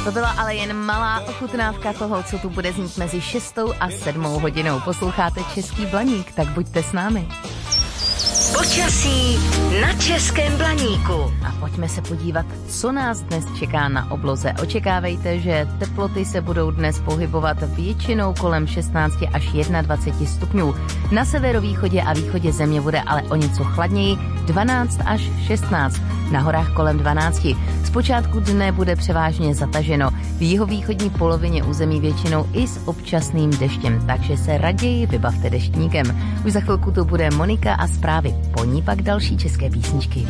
To byla ale jen malá ochutnávka toho, co tu bude znít mezi 6. a 7. hodinou. Posloucháte Český Blaník, tak buďte s námi. Počasí na Českém Blaníku. A pojďme se podívat, co nás dnes čeká na obloze. Očekávejte, že teploty se budou dnes pohybovat většinou kolem 16 až 21 stupňů. Na severovýchodě a východě země bude ale o něco chladněji, 12 až 16. Na horách kolem 12. Zpočátku dne bude převážně zataženo. V jihovýchodní polovině území většinou i s občasným deštěm, takže se raději vybavte deštníkem. Už za chvilku tu bude Monika a zprávy. Po ní pak další české písničky.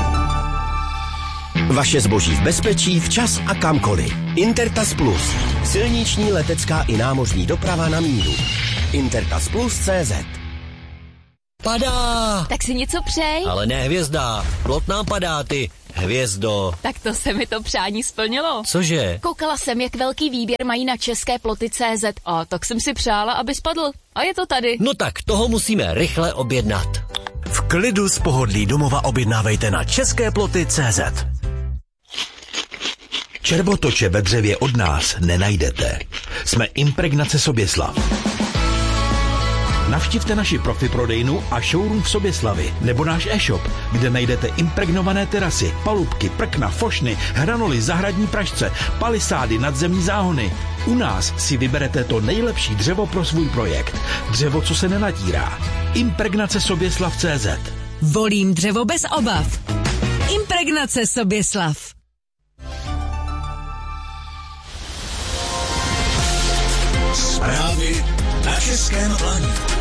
Vaše zboží v bezpečí, včas a kamkoliv. Intertas Plus. Silniční, letecká i námořní doprava na míru. IntertasPlus.cz. Padá! Tak si něco přej. Ale ne hvězda, plot nám padá, ty hvězdo. Tak to se mi to přání splnilo. Cože? Koukala jsem, jak velký výběr mají na české ploty.cz a tak jsem si přála, aby spadl. A je to tady. No tak toho musíme rychle objednat. V klidu z pohodlí domova objednávejte na česképloty.cz. Červotoče ve dřevě od nás nenajdete. Jsme Impregnace Soběslav. Navštivte naši profi prodejnu a showroom v Soběslavi nebo náš e-shop, kde najdete impregnované terasy, palubky, prkna, fošny, hranoly, zahradní pražce, palisády, nadzemní záhony. U nás si vyberete to nejlepší dřevo pro svůj projekt. Dřevo, co se nenatírá. Impregnace Soběslav.cz. Volím dřevo bez obav. Impregnace Soběslav. Zprávy na Českém Blaníku.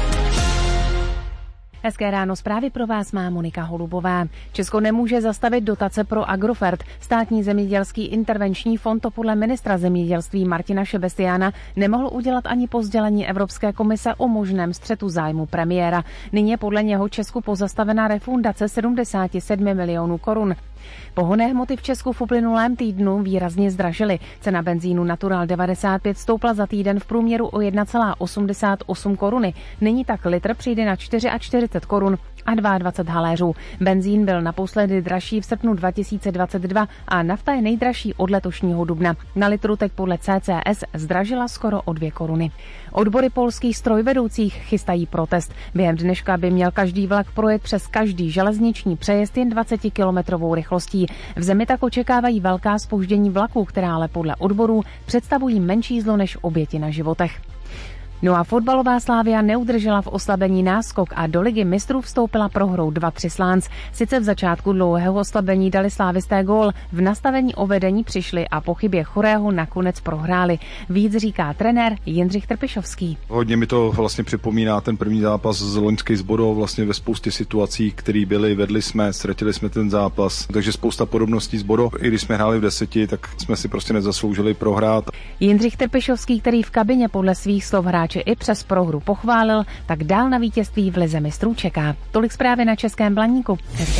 Hezké ráno, zprávy pro vás má Monika Holubová. Česko nemůže zastavit dotace pro Agrofert. Státní zemědělský intervenční fond to podle ministra zemědělství Martina Šebestiána nemohl udělat ani po sdělení Evropské komise o možném střetu zájmu premiéra. Nyní je podle něho Česku pozastavena refundace 77 milionů korun. Pohonné hmoty v Česku v uplynulém týdnu výrazně zdražily. Cena benzínu Natural 95 stoupla za týden v průměru o 1,88 koruny. Nyní tak litr přijde na 44 korun a 22 haléřů. Benzín byl naposledy dražší v srpnu 2022 a nafta je nejdražší od letošního dubna. Na litru teď podle CCS zdražila skoro o 2 koruny. Odbory polských strojvedoucích chystají protest. Během dneška by měl každý vlak projet přes každý železniční přejezd jen 20-kilometrovou rychlostí. V zemi tak očekávají velká zpoždění vlaků, která ale podle odborů představují menší zlo než oběti na životech. No a fotbalová Slavia neudržela v oslabení náskok a do ligy mistrů vstoupila prohrou 2-3 Slánc. Sice v začátku dlouhého oslabení dali slávisté gól, v nastavení o vedení přišli a po chybě Chorého nakonec prohráli. Víc říká trenér Jindřich Trpišovský. Hodně mi to vlastně připomíná ten první zápas z loňské s Bodou, vlastně ve spoustě situací, které byly, vedli jsme, ztratili jsme ten zápas, takže spousta podobností s Bodou. I když jsme hráli v 10, tak jsme si prostě nezasloužili prohrát. Jindřich Trpišovský, který v kabině podle svých slov hráče i přes prohru pochválil, tak dál na vítězství v lize mistrů čeká. Tolik zprávy na Českém Blaníku.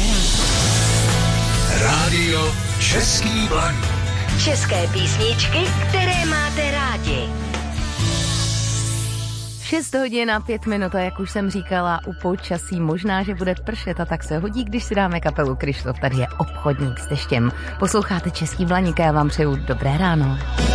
Rádio Český Blaník. České písničky, které máte rádi. 6 hodin a 5 minut a jak už jsem říkala, u počasí možná, že bude pršet a tak se hodí, když si dáme kapelu Kryštof. Tady je obchodník s deštěm. Posloucháte Český Blaník a já vám přeju dobré ráno.